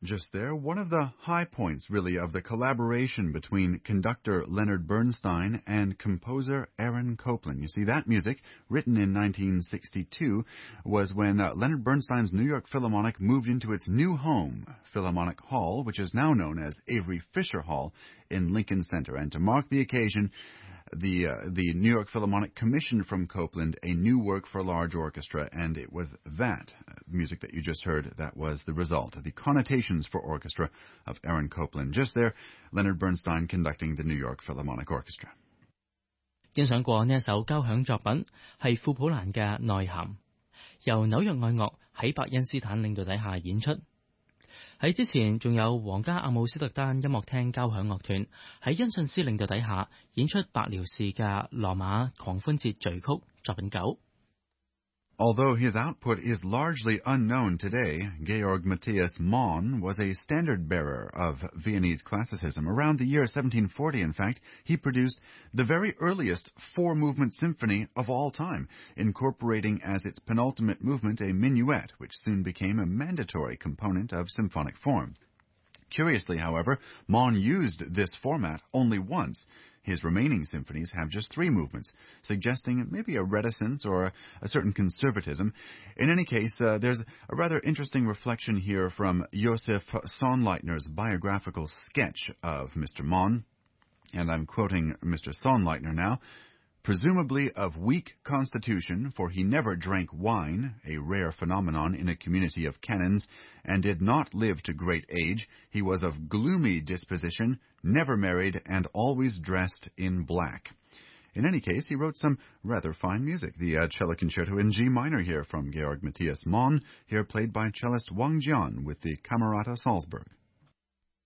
Just there, one of the high points, really, of the collaboration between conductor Leonard Bernstein and composer Aaron Copland. You see, that music, written in 1962, was when Leonard Bernstein's New York Philharmonic moved into its new home, Philharmonic Hall, which is now known as Avery Fisher Hall in Lincoln Center. And to mark the occasion, the New York Philharmonic commissioned from Copland a new work for large orchestra, and it was that music that you just heard that was the result, the Connotations for Orchestra of Aaron Copland. Just there, Leonard Bernstein conducting the New York Philharmonic Orchestra. 欣賞過呢一首交響作品係庫普蘭嘅內涵，由紐約愛樂喺伯恩斯坦領導底下演出。喺之前仲有皇家阿姆斯特丹音樂廳交響樂團喺恩遜斯領導底下演出白遼士嘅羅馬狂歡節序曲作品9。 Although his output is largely unknown today, Georg Matthias Mann was a standard-bearer of Viennese classicism. Around the year 1740, in fact, he produced the very earliest four-movement symphony of all time, incorporating as its penultimate movement a minuet, which soon became a mandatory component of symphonic form. Curiously, however, Mann used this format only once. His remaining symphonies have just three movements, suggesting maybe a reticence or a certain conservatism. In any case, there's a rather interesting reflection here from Josef Sonnleitner's biographical sketch of Mr. Mann, and I'm quoting Mr. Sonnleitner now. Presumably of weak constitution, for he never drank wine, a rare phenomenon in a community of canons, and did not live to great age. He was of gloomy disposition, never married, and always dressed in black. In any case, he wrote some rather fine music. The cello concerto in G minor here from Georg Matthias Mann, here played by cellist Wang Jian with the Camerata Salzburg.